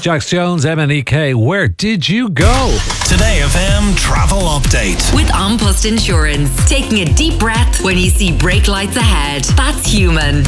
Jax Jones, MNEK, where did you go? Today FM travel update. With An Post Insurance. Taking a deep breath when you see brake lights ahead. That's human.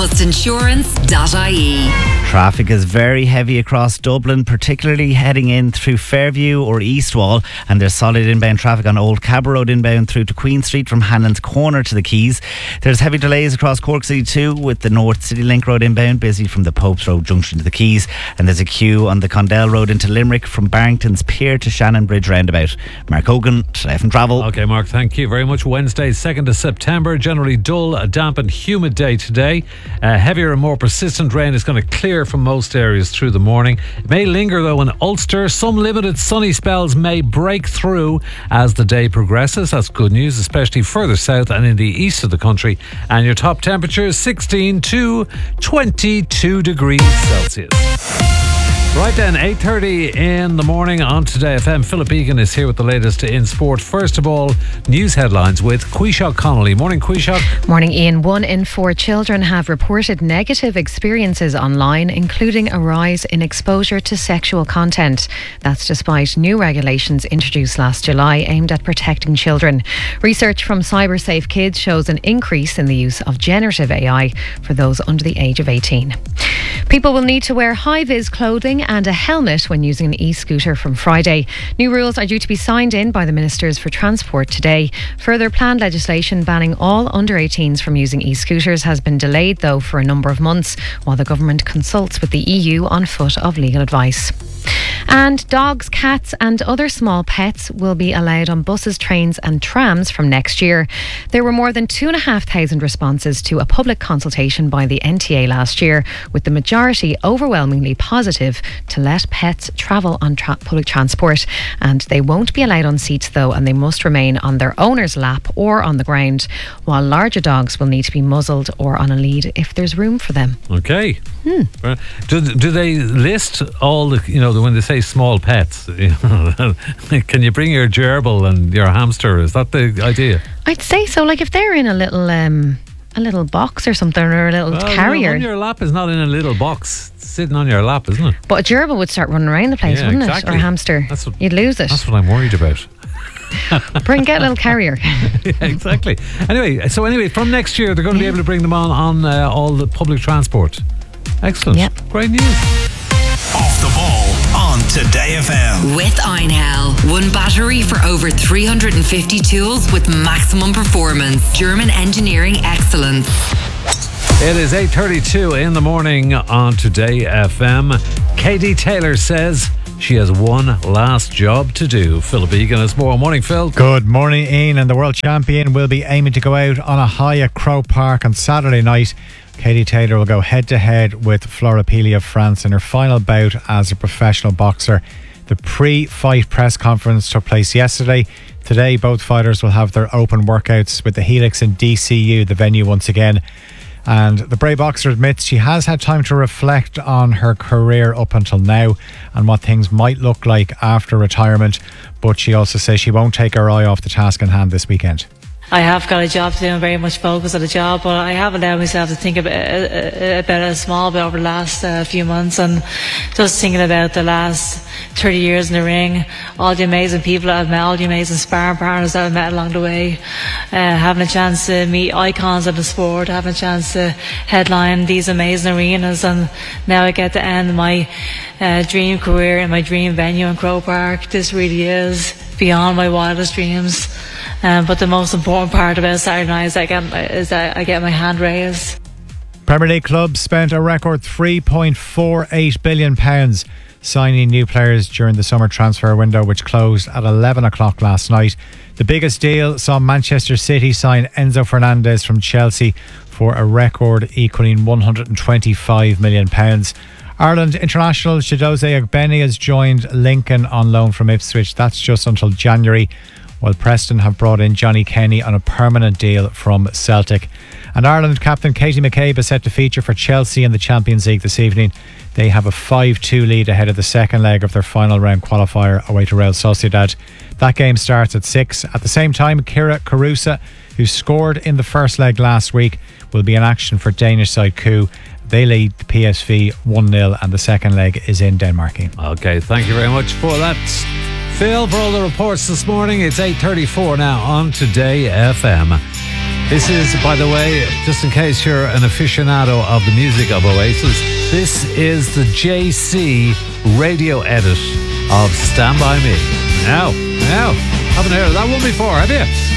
AnPostInsurance.ie. Traffic is very heavy across Dublin, particularly heading in through Fairview or Eastwall, and there's solid inbound traffic on Old Cabra Road inbound through to Queen Street from Hanlon's Corner to the Quays. There's heavy delays across Cork City too, with the North City Link Road inbound busy from the Popes Road junction to the Quays, and there's a queue on the Condell Road into Limerick from Barrington's Pier to Shannon Bridge roundabout. Mark Hogan, Today FM Travel. Okay, Mark, thank you very much. Wednesday, 2nd of September, generally dull, damp and humid day today. Heavier and more persistent rain is going to clear from most areas through the morning. It may linger though in Ulster. Some limited sunny spells may break through as the day progresses. That's good news, especially further south and in the east of the country. And your top temperature is 16 to 22 degrees Celsius. Right then, 8:30 in the morning on Today FM. Philip Egan is here with the latest in sport. First of all, news headlines with Quishok Connolly. Morning, Quishok. Morning, Ian. 1 in 4 children have reported negative experiences online, including a rise in exposure to sexual content. That's despite new regulations introduced last July aimed at protecting children. Research from CyberSafe Kids shows an increase in the use of generative AI for those under the age of 18. People will need to wear high-vis clothing and a helmet when using an e-scooter from Friday. New rules are due to be signed in by the Ministers for Transport today. Further planned legislation banning all under-18s from using e-scooters has been delayed, though, for a number of months, while the government consults with the EU on foot of legal advice. And dogs, cats and other small pets will be allowed on buses, trains and trams from next year. There were more than 2,500 responses to a public consultation by the NTA last year, with the majority overwhelmingly positive to let pets travel on public transport. And they won't be allowed on seats though, and they must remain on their owner's lap or on the ground, while larger dogs will need to be muzzled or on a lead if there's room for them. Okay. Do they list all the, when they say small pets, can you bring your gerbil and your hamster? Is that the idea? I'd say so. Like if they're in a little box or something, or a little carrier. On your lap is not in a little box. It's sitting on your lap, isn't it? But a gerbil would start running around the place, wouldn't it? Or a hamster. You'd lose it. That's what I'm worried about. Get a little carrier. Yeah, exactly. Anyway, from next year they're going to be able to bring them on all the public transport. Excellent. Yep. Great news. Off the ball on Today FM. With Einhell. One battery for over 350 tools with maximum performance. German engineering excellence. It is 8:32 in the morning on Today FM. Katie Taylor says she has one last job to do. Philip Egan is more. Morning, Phil. Good morning, Ian. And the world champion will be aiming to go out on a high at Croke Park on Saturday night. Katie Taylor will go head-to-head with Flora Pili of France in her final bout as a professional boxer. The pre-fight press conference took place yesterday. Today, both fighters will have their open workouts with the Helix in DCU, the venue once again. And the Bray boxer admits she has had time to reflect on her career up until now and what things might look like after retirement. But she also says she won't take her eye off the task in hand this weekend. I have got a job to do. I'm very much focused on the job, but I have allowed myself to think about it a small bit over the last few months, and just thinking about the last 30 years in the ring, all the amazing people that I've met, all the amazing sparring partners that I've met along the way, having a chance to meet icons of the sport, having a chance to headline these amazing arenas, and now I get to end my dream career in my dream venue in Croke Park. This really is beyond my wildest dreams. But the most important part about Saturday night is that I get my hand raised. Premier League clubs spent a record £3.48 billion signing new players during the summer transfer window, which closed at 11 o'clock last night. The biggest deal saw Manchester City sign Enzo Fernandez from Chelsea for a record equaling £125 million. Ireland international Chidozie Ogbene has joined Lincoln on loan from Ipswich. That's just until January, while Preston have brought in Johnny Kenny on a permanent deal from Celtic. And Ireland captain Katie McCabe is set to feature for Chelsea in the Champions League this evening. They have a 5-2 lead ahead of the second leg of their final round qualifier away to Real Sociedad. That game starts at 6. At the same time, Kira Carusa, who scored in the first leg last week, will be in action for Danish side Coup. They lead PSV 1-0 and the second leg is in Denmark. Okay, thank you very much for that, Phil, for all the reports this morning. It's 8:34 now on Today FM. This is, by the way, just in case you're an aficionado of the music of Oasis, this is the JC radio edit of Stand By Me. Now, haven't heard of that one before, have you?